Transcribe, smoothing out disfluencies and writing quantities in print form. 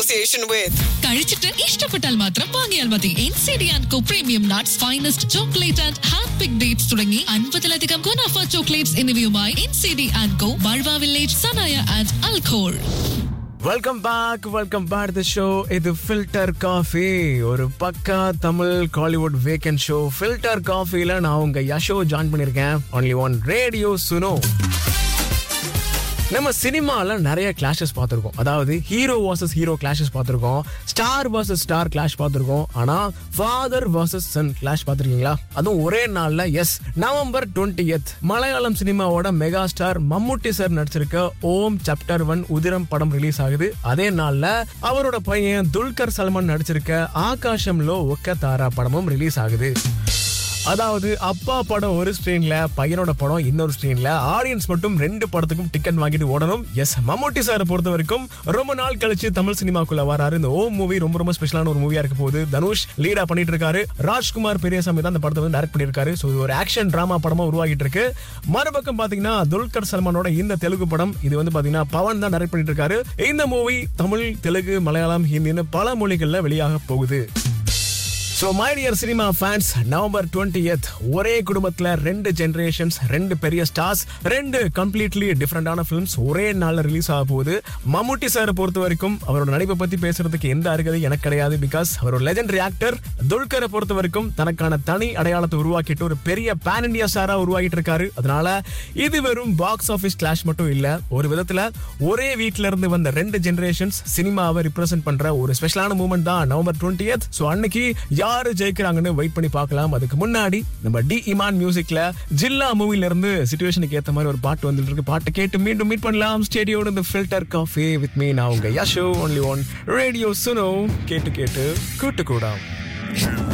association with. കഴിച്ചിട്ട് ഇഷ്ടപ്പെട്ടാൽ മാത്രം വാങ്ങിയാൽ മതി. NCD & Co premium nuts, finest chocolate and hand pick dates തുടങ്ങി 50-ലധികം ഗുണാഫ ചോക്ലേറ്റ്സ് എന്നിവയുമായി NCD & Co ബൾവ village, Sanaya and അൽഖോൾ. Welcome back the show. இது ஃபில்டர் காஃபி, ஒரு பக்கா Tamil Kollywood weekend show. Filter காஃபில நான் உங்க யஷோ ஜாயின் பண்ணிருக்கேன். Only one radio சுனோ. நம்ம சினிமால நிறைய கிளாஷஸ் பார்த்திருக்கோம். அதாவது ஹீரோ வர்சஸ் ஹீரோ கிளாஷஸ் பார்த்திருக்கோம், ஸ்டார் வர்சஸ் ஸ்டார் கிளாஷ் பார்த்திருக்கோம். ஆனா ஃபாதர் வர்சஸ் சன் கிளாஷ் பார்த்திருக்கீங்களா? அதுவும் ஒரே நாள்ல. எஸ், நவம்பர் 20th மலையாளம் சினிமாவோட மெகா ஸ்டார் மம்முட்டி சார் நடிச்சிருக்க ஓம் சாப்டர் 1 உதிரம் படம் ரிலீஸ் ஆகுது. அதே நாள்ல அவரோட பையன் துல்கர் சல்மான் நடிச்சிருக்க ஆகாஷம்லோ ஒக்க தாரா படமும் ரிலீஸ் ஆகுது. அதாவது அப்பா படம் ஒரு ஸ்கிரீன்ல, பையனோட படம் இன்னொரு ஸ்கிரீன்ல. ஆடியன்ஸ் மட்டும் 2 படத்துக்கும் டிக்கெட் வாங்கிட்டு ஓடணும். எஸ், மம்முட்டி சாரை பொறுத்த வரைக்கும் ரொம்ப நாள் கழிச்சு தமிழ் சினிமாக்குள்ள வராரு. இந்த ஓம் மூவி ரொம்ப ஸ்பெஷலான ஒரு மூவியா இருக்க போகுது. தனுஷ் லீடா பண்ணிட்டு இருக்காரு. ராஜ்குமார் பெரியசாமி தான் அந்த படத்தை வந்து டைரக்ட் பண்ணிருக்காரு. ஸோ இது ஒரு ஆக்ஷன் டிராமா படமா உருவாகிட்டு இருக்கு. மறுபக்கம் பாத்தீங்கன்னா துல்கர் சல்மானோட இந்த தெலுங்கு படம், இது வந்து பாத்தீங்கன்னா பவன் தான் டைரக்ட் பண்ணிட்டு இருக்காரு. இந்த மூவி தமிழ், தெலுங்கு, மலையாளம், ஹிந்தின்னு பல மொழிகள்ல வெளியாக போகுது. So my dear cinema fans, November 20th ஒரே குடும்பத்துல 2 ஜெனரேஷன்ஸ், 2 பெரிய ஸ்டார்ஸ், 2 கம்ப்ளீட்லி டிஃபரெண்டான ஃபிலிம்ஸ் ஒரே நாள்ல ரிலீஸ் ஆக போகுது. மம்முட்டி சாரை பொறுத்த வரைக்கும் அவரோட நடிப்பை பத்தி பேசுறதுக்கு எந்த அருகதை எனக்கு கிடையாது. பிகாஸ் அவர் ஒரு லெஜெண்டரி ஆக்டர். துல்கரை பொறுத்த வரைக்கும் தனக்கான தனி அடையாளத்தை உருவாக்கிட்டு ஒரு பெரிய பேன் இண்டியா ஸ்டாரா உருவாக்கிட்டு இருக்காரு. அதனால இது வெறும் பாக்ஸ் ஆபீஸ் கிளாஷ் மட்டும் இல்ல, ஒரு விதத்துல ஒரே வீட்ல இருந்து வந்த 2 ஜெனரேஷன்ஸ் சினிமாவை ரிப்ரசென்ட் பண்ற ஒரு ஸ்பெஷலான மூமெண்ட் தான் நவம்பர் 20th. ஸோ அன்னைக்கு யாரு ஜெயிக்கிறாங்கன்னு வெயிட் பண்ணி பார்க்கலாம். அதுக்கு முன்னாடி நம்ம டி இமான் மியூசிக்ல ஜில்லா மூவில இருந்து சிச்சுவேஷனுக்கு ஏத்த மாதிரி ஒரு பாட்டு வந்துட்டு இருக்கு. பாட்டு கேட்டு மீண்டும் மீட் பண்ணலாம். ஸ்டேடியோட இந்த ஃபில்டர் காஃபி வித் மீ, நான் உங்க யஷோ. Only one radio சுனோ. கேட்டு கூட்டு கூடாம்.